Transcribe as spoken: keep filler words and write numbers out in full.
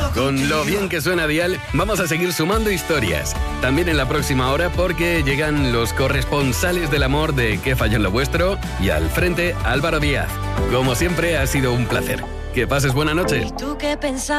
Con lo bien que suena Dial, vamos a seguir sumando historias. También en la próxima hora porque llegan los corresponsales del amor de ¿Qué falló en lo vuestro? Y al frente, Álvaro Díaz. Como siempre, ha sido un placer. Que pases buena noche. ¿Y tú qué pensabas?